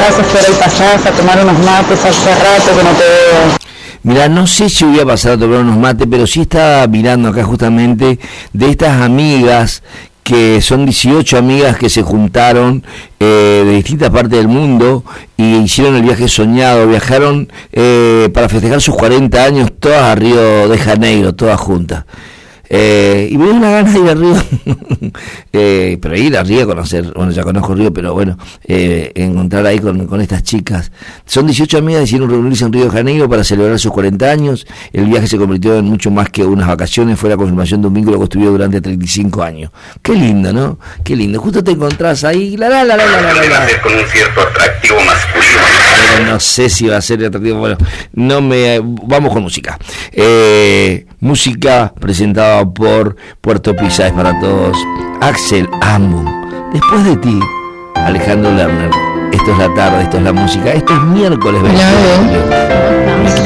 pasás afuera y pasás a tomar unos mates hace rato que no te veo. Mirá, no sé si voy a pasar a tomar unos mates, pero sí estaba mirando acá justamente de estas amigas, que son 18 amigas que se juntaron de distintas partes del mundo y hicieron el viaje soñado, viajaron para festejar sus 40 años, todas a Río de Janeiro, todas juntas. Y me dio una gana de ir a Río, pero ir a Río a conocer, bueno, ya conozco Río, pero bueno, encontrar ahí con estas chicas. Son 18 amigas, decidieron reunirse en Río de Janeiro para celebrar sus 40 años. El viaje se convirtió en mucho más que unas vacaciones, fue la confirmación de un vínculo construido durante 35 años. Qué lindo, ¿no? Qué lindo. Justo te encontrás ahí, la. Con un cierto atractivo masculino. Pero no sé si va a ser atractivo, bueno, vamos con música. Música presentada por Puerto Pisa, es para todos. Axel Amo, Después de ti, Alejandro Lerner. Esto es la tarde, esto es la música, esto es miércoles 20 de julio.